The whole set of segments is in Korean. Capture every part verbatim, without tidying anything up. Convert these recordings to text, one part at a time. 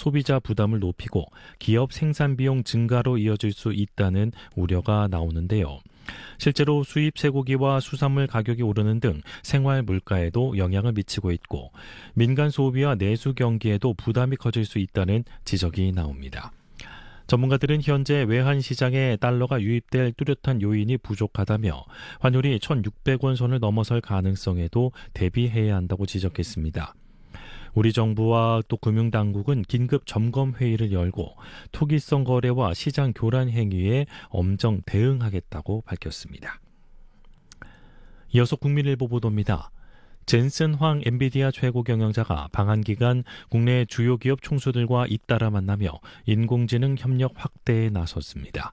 소비자 부담을 높이고 기업 생산 비용 증가로 이어질 수 있다는 우려가 나오는데요. 실제로 수입 쇠고기와 수산물 가격이 오르는 등 생활 물가에도 영향을 미치고 있고 민간 소비와 내수 경기에도 부담이 커질 수 있다는 지적이 나옵니다. 전문가들은 현재 외환 시장에 달러가 유입될 뚜렷한 요인이 부족하다며 환율이 천육백 원 선을 넘어설 가능성에도 대비해야 한다고 지적했습니다. 우리 정부와 또 금융당국은 긴급 점검 회의를 열고 투기성 거래와 시장 교란 행위에 엄정 대응하겠다고 밝혔습니다. 이어서 국민일보 보도입니다. 젠슨 황 엔비디아 최고 경영자가 방한 기간 국내 주요 기업 총수들과 잇따라 만나며 인공지능 협력 확대에 나섰습니다.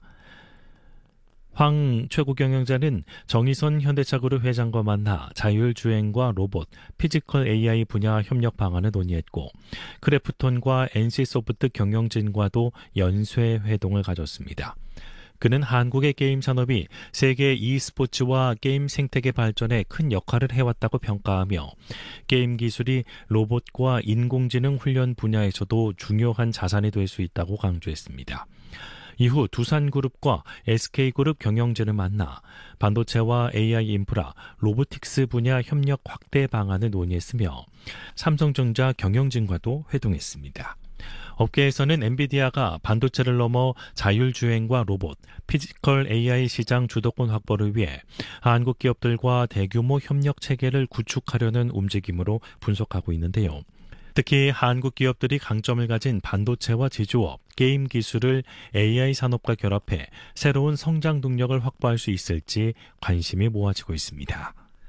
황 최고 경영자는 정의선 현대차그룹 회장과 만나 자율주행과 로봇, 피지컬 에이아이 분야 협력 방안을 논의했고 크래프톤과 엔씨소프트 경영진과도 연쇄 회동을 가졌습니다. 그는 한국의 게임 산업이 세계 e스포츠와 게임 생태계 발전에 큰 역할을 해왔다고 평가하며 게임 기술이 로봇과 인공지능 훈련 분야에서도 중요한 자산이 될 수 있다고 강조했습니다. 이후 두산그룹과 에스케이그룹 경영진을 만나 반도체와 에이아이 인프라, 로보틱스 분야 협력 확대 방안을 논의했으며 삼성전자 경영진과도 회동했습니다. 업계에서는 엔비디아가 반도체를 넘어 자율주행과 로봇, 피지컬 에이아이 시장 주도권 확보를 위해 한국 기업들과 대규모 협력 체계를 구축하려는 움직임으로 분석하고 있는데요. 특히 한국 기업들이 강점을 가진 반도체와 제조업, 게임 기술을 에이아이 산업과 결합해 새로운 성장 동력을 확보할 수 있을지 관심이 모아지고 있습니다.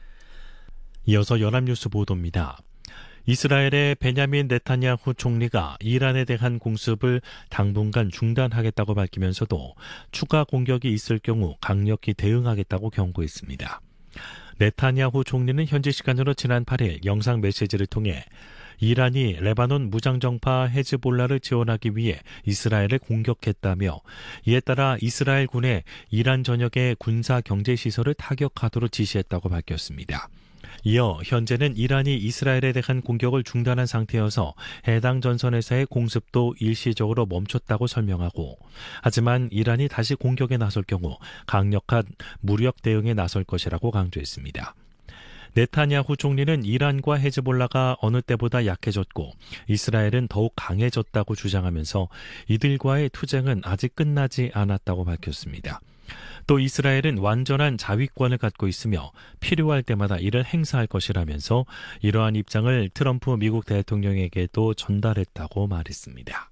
이어서 연합뉴스 보도입니다. 이스라엘의 베냐민 네타냐후 총리가 이란에 대한 공습을 당분간 중단하겠다고 밝히면서도 추가 공격이 있을 경우 강력히 대응하겠다고 경고했습니다. 네타냐후 총리는 현지 시간으로 지난 팔 일 영상 메시지를 통해 이란이 레바논 무장정파 헤즈볼라를 지원하기 위해 이스라엘을 공격했다며 이에 따라 이스라엘 군에 이란 전역의 군사 경제시설을 타격하도록 지시했다고 밝혔습니다. 이어 현재는 이란이 이스라엘에 대한 공격을 중단한 상태여서 해당 전선에서의 공습도 일시적으로 멈췄다고 설명하고 하지만 이란이 다시 공격에 나설 경우 강력한 무력 대응에 나설 것이라고 강조했습니다. 네타냐후 총리는 이란과 헤즈볼라가 어느 때보다 약해졌고 이스라엘은 더욱 강해졌다고 주장하면서 이들과의 투쟁은 아직 끝나지 않았다고 밝혔습니다. 또 이스라엘은 완전한 자위권을 갖고 있으며 필요할 때마다 이를 행사할 것이라면서 이러한 입장을 트럼프 미국 대통령에게도 전달했다고 말했습니다.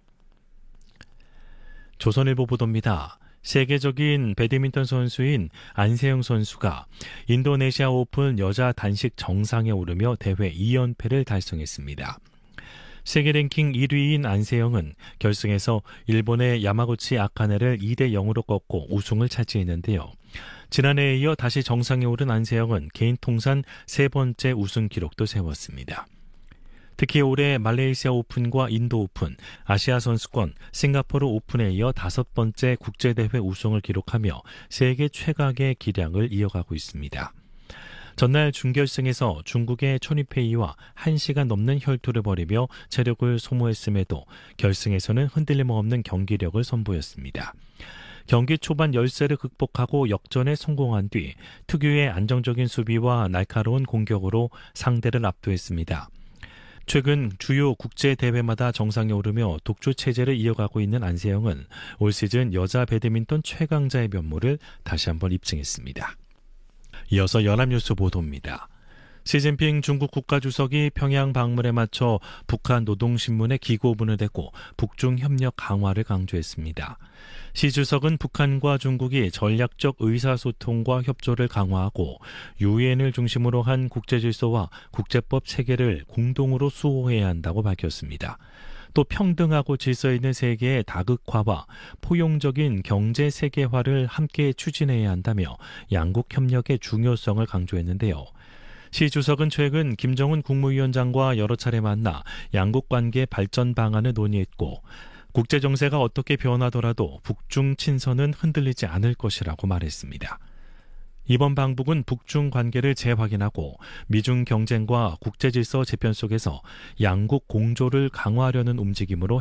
조선일보 보도입니다. 세계적인 배드민턴 선수인 안세영 선수가 인도네시아 오픈 여자 단식 정상에 오르며 대회 이 연패를 달성했습니다. 세계 랭킹 일 위인 안세영은 결승에서 일본의 야마구치 아카네를 이 대 영으로 꺾고 우승을 차지했는데요. 지난해에 이어 다시 정상에 오른 안세영은 개인 통산 세 번째 우승 기록도 세웠습니다. 특히 올해 말레이시아 오픈과 인도 오픈, 아시아 선수권, 싱가포르 오픈에 이어 다섯 번째 국제대회 우승을 기록하며 세계 최강의 기량을 이어가고 있습니다. 전날 준결승에서 중국의 초니페이와 한 시간 넘는 혈투를 벌이며 체력을 소모했음에도 결승에서는 흔들림 없는 경기력을 선보였습니다. 경기 초반 열세를 극복하고 역전에 성공한 뒤 특유의 안정적인 수비와 날카로운 공격으로 상대를 압도했습니다. 최근 주요 국제대회마다 정상에 오르며 독주 체제를 이어가고 있는 안세영은 올 시즌 여자 배드민턴 최강자의 면모를 다시 한번 입증했습니다. 이어서 연합뉴스 보도입니다. 시진핑 중국 국가주석이 평양 방문에 맞춰 북한 노동신문에 기고문을 냈고 북중 협력 강화를 강조했습니다. 시 주석은 북한과 중국이 전략적 의사소통과 협조를 강화하고 유엔을 중심으로 한 국제질서와 국제법 체계를 공동으로 수호해야 한다고 밝혔습니다. 또 평등하고 질서 있는 세계의 다극화와 포용적인 경제 세계화를 함께 추진해야 한다며 양국 협력의 중요성을 강조했는데요. 시 주석은 최근 김정은 국무위원장과 여러 차례 만나 양국 관계 발전 방안을 논의했고 국제정세가 어떻게 변하더라도 북중 친선은 흔들리지 않을 것이라고 말했습니다. 이번 방북은 북중 관계를 재확인하고 미중 경쟁과 국제질서 재편 속에서 양국 공조를 강화하려는 움직임으로